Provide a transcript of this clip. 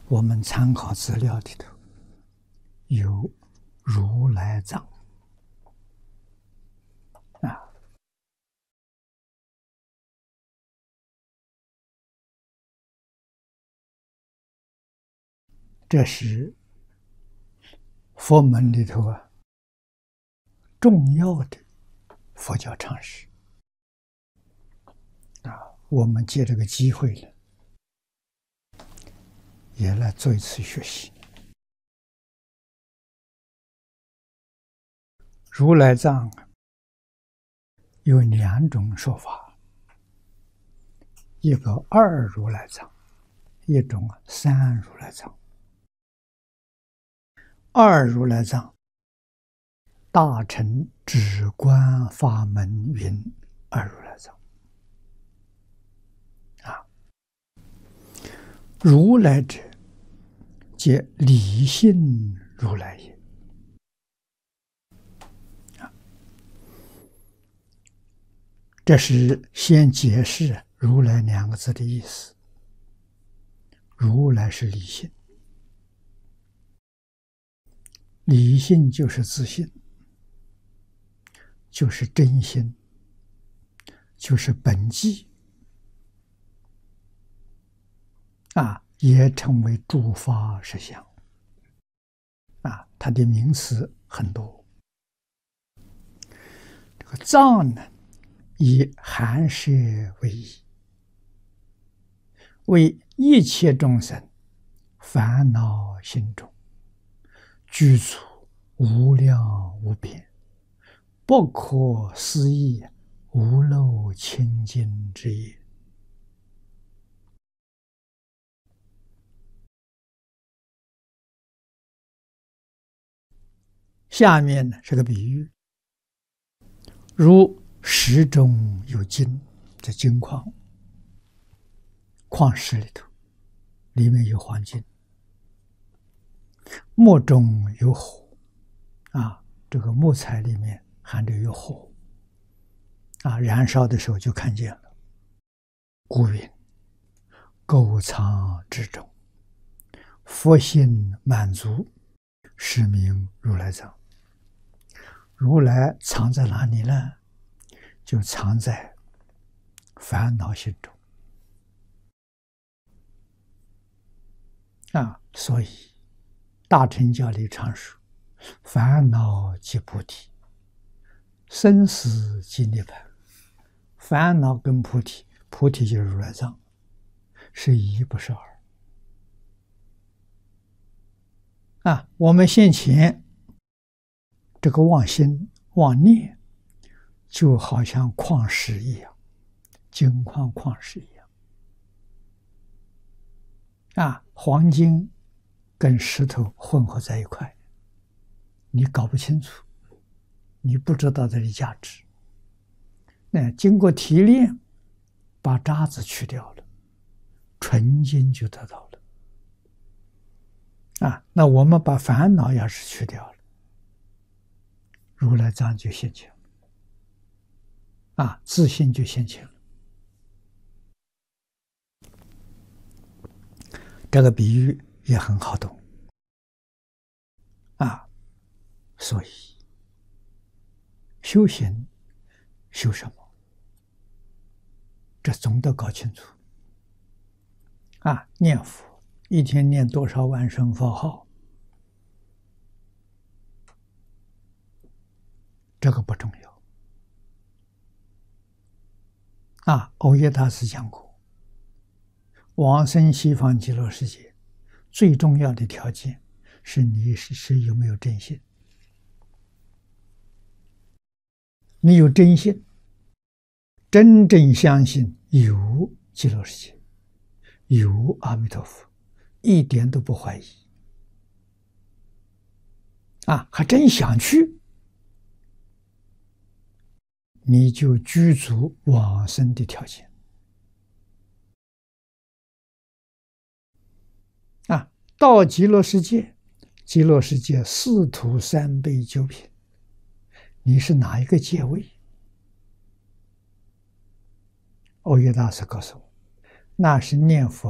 我们参考资料里头有如来藏啊，这是佛门里头重要的佛教常识啊。我们借这个机会呢，也来做一次学习。如来藏有两种说法，一个二如来藏，一种三如来藏。二如来藏，大乘止观法门云二如来藏啊。如来者，皆理性如来也。这是先解释如来两个字的意思。如来是理性，理性就是自信，就是真心，就是本寂啊，也称为诸法实相啊。它的名词很多。这个藏呢，以含摄为义，为一切众生烦恼心中具足无量无边、不可思议无漏清净之业。下面呢是个比喻，如石中有金，这金矿，矿石里头里面有黄金；木中有火啊，这个木材里面含着有火啊，燃烧的时候就看见了。故云：垢藏之中，佛性满足，是名如来藏。如来藏在哪里呢？就藏在烦恼心中啊。所以大乘教里常说，烦恼即菩提，生死即涅槃。烦恼跟菩提，菩提就是如来藏，是一不是二啊。我们现前这个妄心妄念，就好像矿石一样，金矿矿石一样啊。黄金跟石头混合在一块，你搞不清楚，你不知道它的价值。那经过提炼，把渣子去掉了，纯金就得到了啊。那我们把烦恼要是去掉了，如来藏就现前了啊，自信就现前了。这个比喻也很好懂啊。所以修行修什么，这总得搞清楚啊。念佛一天念多少万声佛号，这个不重要啊。欧耶大师讲过，往生西方极乐世界最重要的条件是你是有没有真心。你有真心，真正相信有极乐世界，有阿弥陀佛，一点都不怀疑啊，还真想去，你就具足往生的条件啊。到极乐世界，极乐世界四土三辈九品，你是哪一个阶位？欧耶大师告诉我，那是念佛